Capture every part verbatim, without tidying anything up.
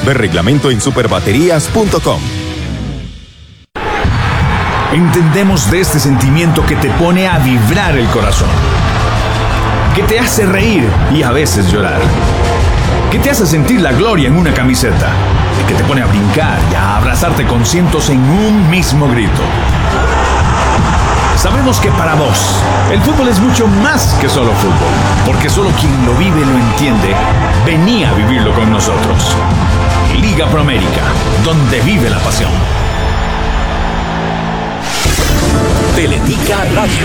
Ver reglamento en superbaterías punto com. Entendemos de este sentimiento que te pone a vibrar el corazón, que te hace reír y a veces llorar, que te hace sentir la gloria en una camiseta, y que te pone a brincar y a abrazarte con cientos en un mismo grito. Sabemos que para vos, el fútbol es mucho más que solo fútbol, porque solo quien lo vive lo entiende. Vení a vivirlo con nosotros. Liga Promérica, donde vive la pasión. Teletica Radio.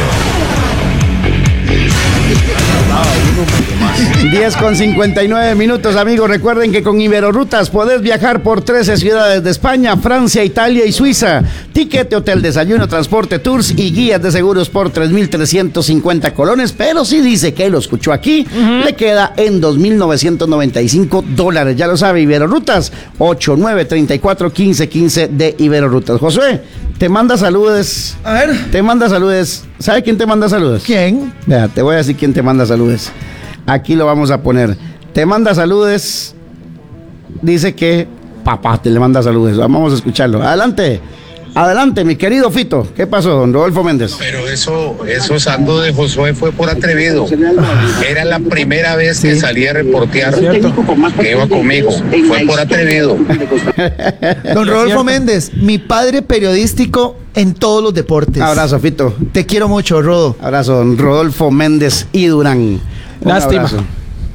diez con cincuenta y nueve minutos, amigos. Recuerden que con Iberorutas podés viajar por trece ciudades de España, Francia, Italia y Suiza. Tiquete, hotel, desayuno, transporte, tours y guías de seguros por tres mil trescientos cincuenta colones. Pero si dice que lo escuchó aquí, uh-huh, le queda en dos mil novecientos noventa y cinco dólares. Ya lo sabe, Iberorutas, ocho nueve tres cuatro uno cinco uno cinco de Iberorutas. Josué, te manda saludos. A ver. Te manda saludos. ¿Sabe quién te manda saludos? ¿Quién? Vea, te voy a decir quién te manda saludos. Aquí lo vamos a poner. Te manda saludos. Dice que papá te le manda saludos. Vamos a escucharlo. Adelante. Adelante, mi querido Fito. ¿Qué pasó, don Rodolfo Méndez? Pero eso, eso saldo de Josué fue por atrevido. Era la primera vez que sí salía a reportear que iba conmigo. Fue por atrevido. Don Rodolfo Méndez, mi padre periodístico en todos los deportes. Abrazo, Fito. Te quiero mucho, Rodo. Abrazo, don Rodolfo Méndez y Durán. Un Lástima. Abrazo.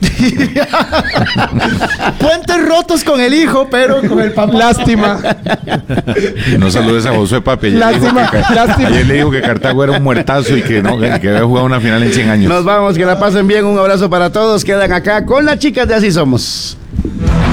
Puentes rotos con el hijo, pero con el papá. Lástima. No saludes a Josué, papi. Lástima, que, lástima. Ayer le dijo que Cartago era un muertazo y que no, que, que había jugado una final en cien años. Nos vamos, que la pasen bien. Un abrazo para todos. Quedan acá con las chicas de Así Somos.